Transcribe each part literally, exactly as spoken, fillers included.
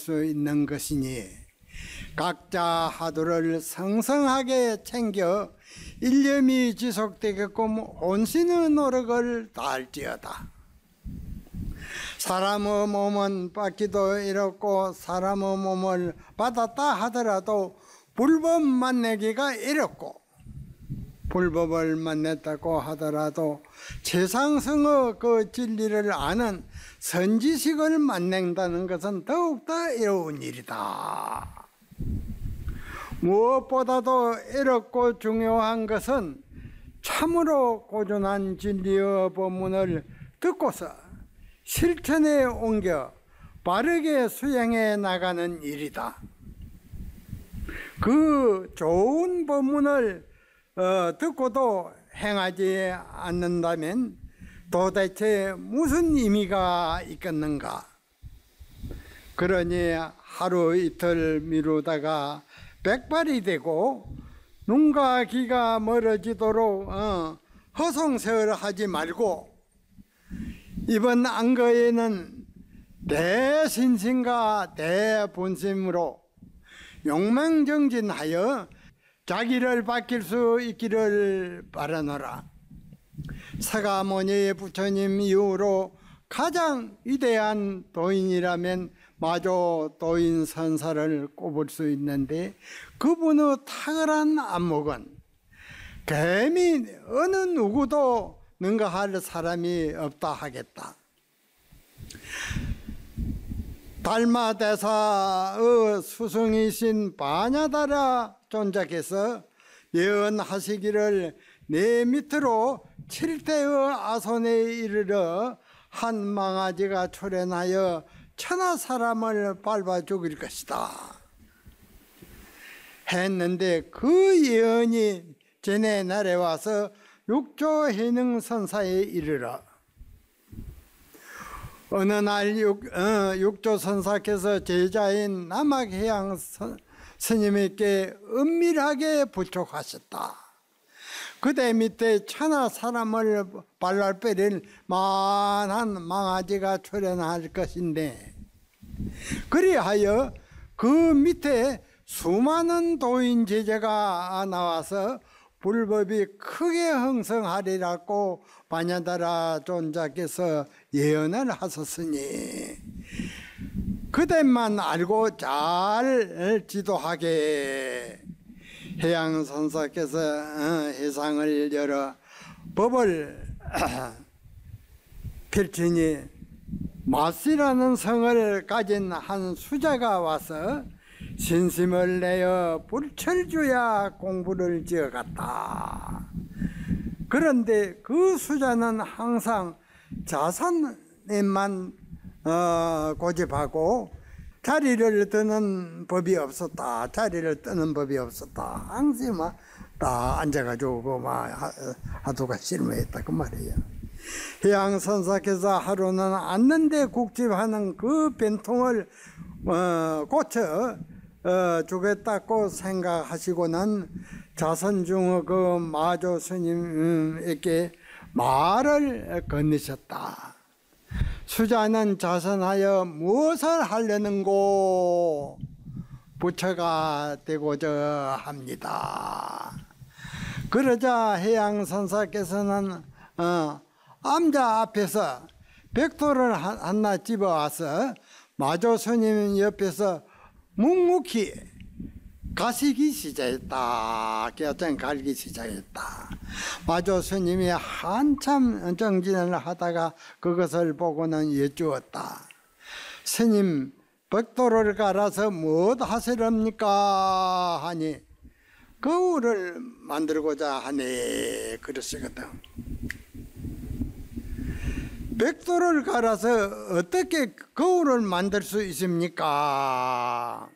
수 있는 것이니 각자 하도를 성성하게 챙겨 일념이 지속되게끔 혼신의 노력을 다할지어다. 사람의 몸은 받기도 이렇고 사람의 몸을 받았다 하더라도 불법 만내기가 이렇고 불법을 만냈다고 하더라도 최상승의 그 진리를 아는 선지식을 만낸다는 것은 더욱더 어려운 일이다. 무엇보다도 어렵고 중요한 것은 참으로 고전한 진리의 법문을 듣고서 실천에 옮겨 바르게 수행해 나가는 일이다. 그 좋은 법문을 어, 듣고도 행하지 않는다면 도대체 무슨 의미가 있겠는가? 그러니 하루 이틀 미루다가 백발이 되고 눈과 귀가 멀어지도록 어, 허송세월하지 말고 이번 안거에는 대신심과 대본심으로 용맹정진하여 자기를 밝힐 수 있기를 바라노라. 사가모니 부처님 이후로 가장 위대한 도인이라면 마조 도인 선사를 꼽을 수 있는데 그분의 탁월한 안목은 감히 어느 누구도 능가할 사람이 없다 하겠다. 달마대사의 수승이신 바냐다라 존자께서 예언하시기를 내 밑으로 칠대의 아손에 이르러 한 망아지가 출현하여 천하 사람을 밟아 죽일 것이다 했는데 그 예언이 전에 날에 와서 육조 해능 선사에 이르러 어느 날 육, 어, 육조 선사께서 제자인 남학해양 스님에게 은밀하게 부촉하셨다. 그대 밑에 천하 사람을 발랄 만한 망아지가 출현할 것인데 그리하여 그 밑에 수많은 도인 제자가 나와서 불법이 크게 흥성하리라고 바냐다라 존자께서 예언을 하셨으니 그대만 알고 잘 지도하게 해양선사께서 해상을 열어 법을 펼치니 마시라는 성을 가진 한 수자가 와서 신심을 내어 불철주야 공부를 지어갔다. 그런데 그 수자는 항상 자선에만 어, 고집하고 자리를 뜨는 법이 없었다. 자리를 뜨는 법이 없었다. 항상 막 다 앉아가지고 막 하도가 실무했다 그 말이에요. 해양선사께서 하루는 앉는데 국집하는 그 변통을 어, 고쳐 어, 주겠다고 생각하시고는 자선 중의 그 마조 스님에게 말을 건네셨다. 수자는 자선하여 무엇을 하려는고 부처가 되고자 합니다. 그러자 해양선사께서는 어, 암자 앞에서 벽돌을 하나 집어와서 마조 스님 옆에서 묵묵히 가시기 시작했다. 깨어장 갈기 시작했다. 마조 스님이 한참 정진을 하다가 그것을 보고는 여쭈었다. 스님, 벽돌을 갈아서 무엇 하시렵니까? 하니 거울을 만들고자 하네 그러시거든. 벽돌을 갈아서 어떻게 거울을 만들 수 있습니까?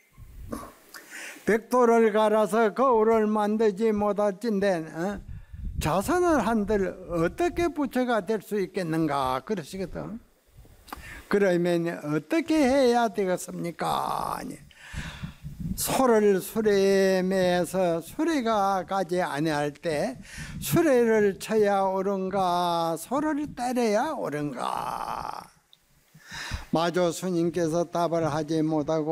벽돌을 갈아서 거울을 만들지 못할진데 어? 자선을 한들 어떻게 부처가 될 수 있겠는가 그러시거든. 그러면 어떻게 해야 되겠습니까? 소를 수레에 매서 수레가 가지 아니할 때 수레를 쳐야 옳은가 소를 때려야 옳은가. 마저 스님께서 답을 하지 못하고